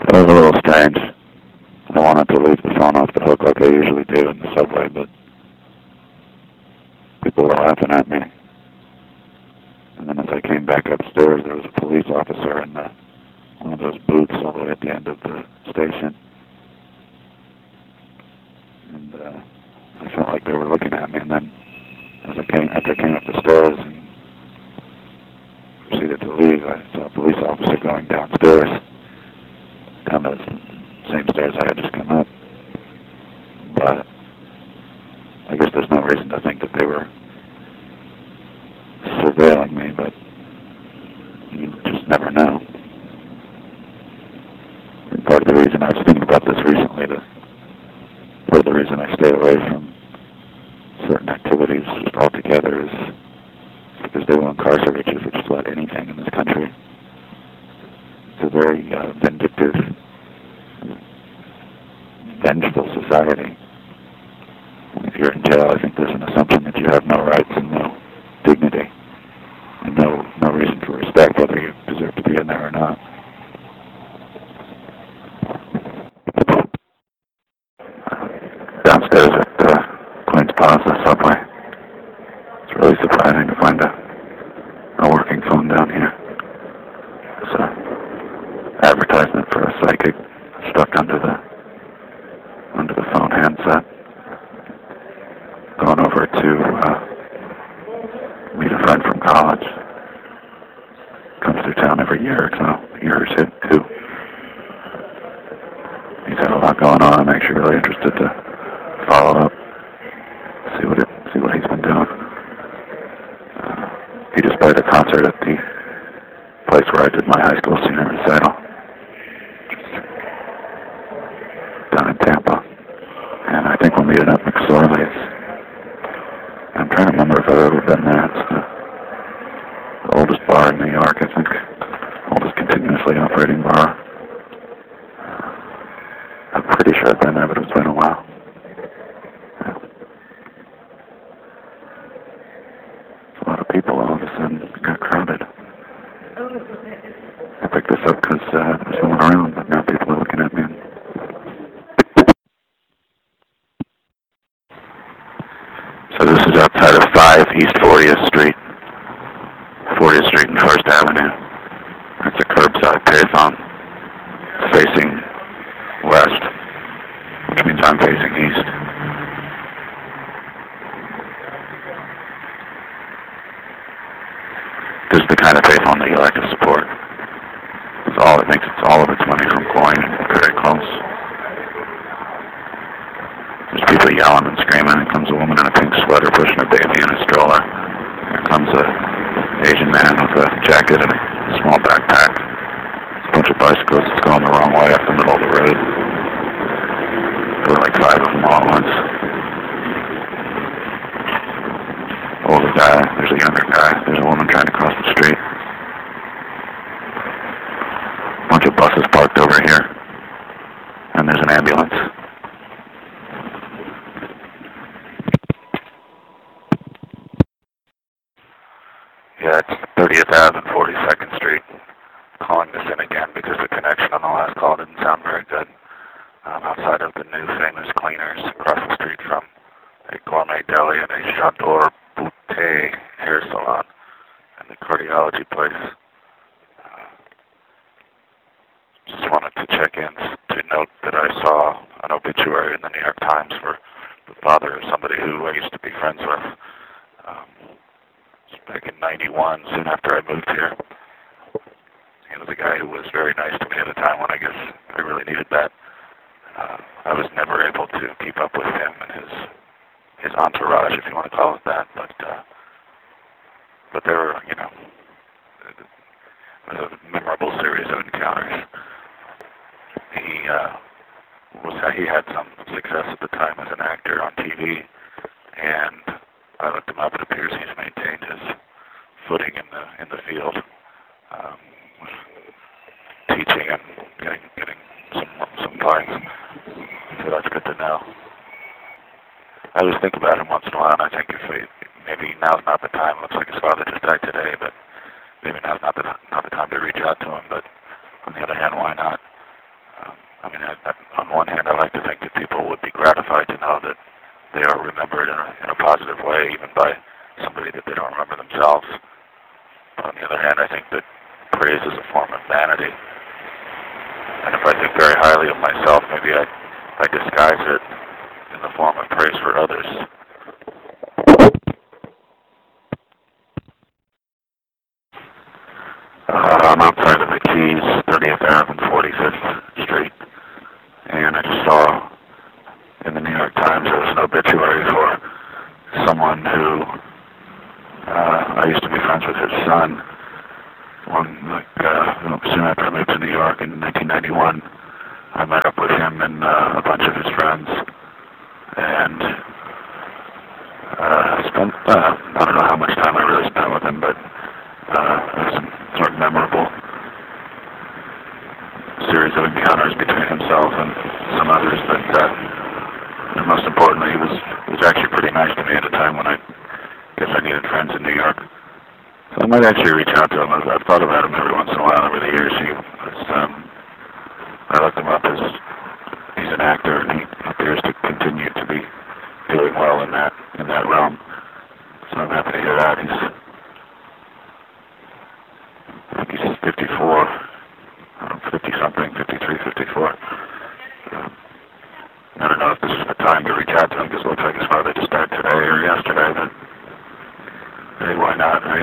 It was a little strange. I wanted to leave the phone off the hook like I usually do in the subway, but people were laughing at me. And then as I came back upstairs, there was a police officer in one of those booths all the way at the end of the station. And I felt like they were looking at me. And then after I came up the stairs and proceeded to leave, I saw a police officer going downstairs, down the same stairs I had just come up. But I guess there's no reason to think that they were surveilling me, but you just never know. And part of the reason I was thinking about this recently, part of the reason I stay away from certain activities just altogether is because they will incarcerate you for just about anything in this country. It's a very vindictive, vengeful society. And if you're in jail, I think there's an assumption that you have no rights and no dignity and no reason for respect, whether you deserve to be in there or not. Downstairs at Queen's Plaza subway, it's really surprising to find a working phone down here. It's an advertisement for a psychic stuck under the phone handset. Going over to meet a friend from college. Comes through town every year, so year or two. He's had a lot going on. I'm actually really interested to follow up, see what he's been doing. He just played a concert at the place where I did my high school senior recital, down in Tampa. And I think we'll meet it up McSorley's. I'm trying to remember if I've ever been there. It's the oldest bar in New York, I think. Oldest continuously operating bar. I'm pretty sure I've been there, but it's been a while. Yeah. A lot of people all of a sudden got crowded. I picked this up because there's no one around, but now people are looking at me. So this is outside of 5 East 40th Street. 40th Street and First Avenue. That's a curbside payphone. It's facing west, which means I'm facing east. This is the kind of payphone that you like to support. It thinks it's all of its money from coin and very close. There's people yelling and screaming. Here comes a woman in a pink sweater pushing a baby in a stroller. Here comes an Asian man with a jacket and a small backpack. There's a bunch of bicycles that's going the wrong way up the middle of the road. There were like 5 of them all at once. Older guy, there's a younger guy, there's a woman trying to cross the street. A bunch of buses parked over here. And there's an ambulance. Yeah, it's 30th Ave and 42nd Street. Calling this in again because the connection on the last call didn't sound very good. Outside of the new famous Cleaners across the street from a gourmet deli and a J'adore Beauté hair salon and the cardiology place. Just wanted to check in to note that I saw an obituary in the New York Times for the father of somebody who I used to be friends with. Back in 91, soon after I moved here. He was a guy who was very nice to me at a time when I guess I really needed that. I was never able to keep up with him and his entourage, if you want to call it that. But there were, it was a memorable series of encounters. He had some success at the time as an actor on TV, and I looked him up. It appears he's maintained his footing in the field, teaching and getting some lines. So that's good to know. I always think about him once in a while, and I think if maybe now's not the time. It looks like his father just died today, but maybe now's not the time to reach out to him. But on the other hand, why not? vanity. And if I think very highly of myself, maybe I disguise it in the form of praise for others. I'm outside of the Keys, 30th Ave and 45th Street, and I just saw in the New York Times there was an obituary for someone who I used to be friends with his son. Soon after I moved to New York in 1991, I met up with him and a bunch of his friends, and spent, I don't know how much time I really spent with him, but it was a sort of memorable series of encounters between himself and some others, and most importantly, he was actually pretty nice to me at a time when I guess I needed friends in New York. So I might actually reach out to him. I've thought about him every once in a while over the years. I looked him up as he's an actor, and he appears to continue to be doing well in that realm. So I'm happy to hear that. I think he's 54, 50-something, 53, 54. I don't know if this is the time to reach out to him, because it looks like his father just died today or yesterday, but hey, why not, right?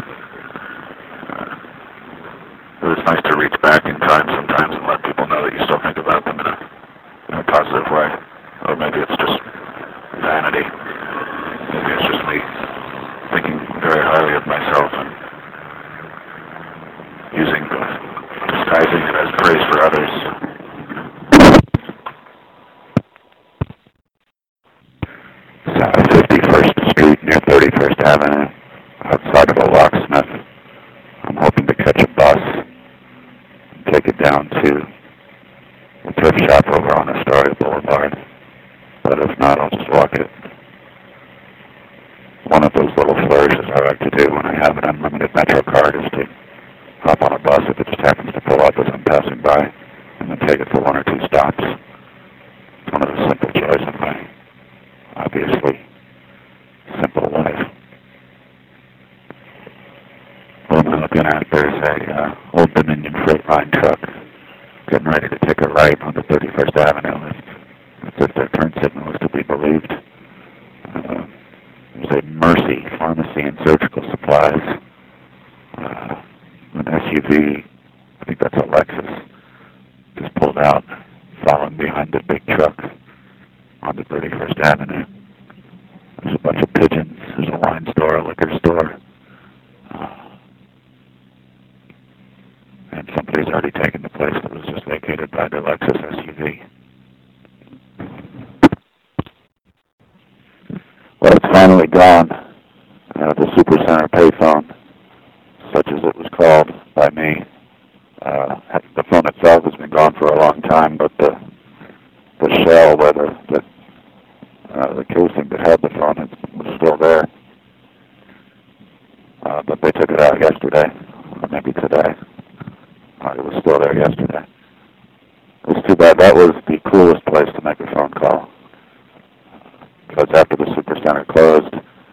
It's nice to reach back in time sometimes and let people know that you still think about them in a positive way. Or maybe it's just vanity. Maybe it's just me thinking very highly of myself and disguising it as praise for others. South 51st Street near 31st Avenue, outside of a locksmith. I'm hoping to catch a bus and take it down to the thrift shop over on Astoria Boulevard. But if not, I'll just walk it. One of those little flourishes I like to do when I have an unlimited Metro card is to hop on a bus if it just happens to pull up as I'm passing by, and then take it for 1 or 2 stops. It's one of the simple joys of my obviously simple life. What am I looking at? There's a old Dominion freight line truck getting ready to take a right onto 31st Avenue, if their turn signal is to be believed. There's a Mercy Pharmacy and Surgical Supplies. An SUV, I think that's a Lexus, just pulled out, following behind the big truck onto 31st Avenue. There's a bunch of pigeons. There's a wine store, a liquor store. And somebody's already taken the place that was just vacated by the Lexus SUV. Well, it's finally gone. The Supercenter payphone, such as it was called by me. The phone itself has been gone for a long time, but the shell where the casing that had the phone was still there. But they took it out yesterday, or maybe today. It was still there yesterday. It was too bad. That was the coolest place to make a phone call. Because after the Supercenter closed,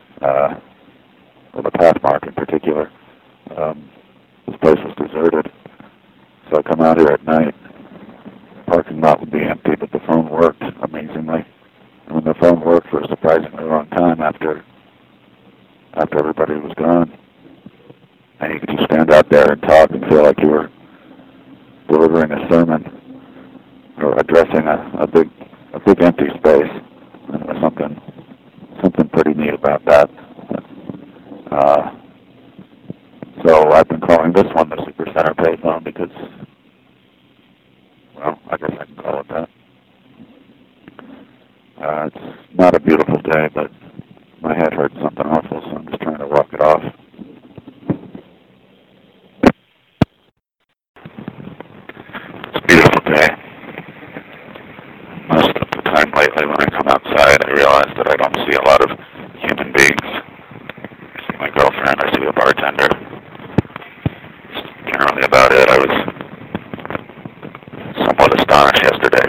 or the Pathmark in particular, this place was deserted. So I come out here at night. The parking lot would be empty, but the phone worked amazingly. And when the phone worked for a surprisingly long time after everybody was gone, and you could just stand out there and talk and feel like you were delivering a sermon or addressing a big empty space. And there was something pretty neat about that. So I've been calling this one the Supercenter payphone because, well, I guess I can call it that. It's not a beautiful day, but my head hurts something awful, so I'm just trying to walk it off. It's a beautiful day. Most of the time lately when I come outside, I realize that I don't see a lot of human beings. I see my girlfriend, I see a bartender. That's generally about it. I was somewhat astonished yesterday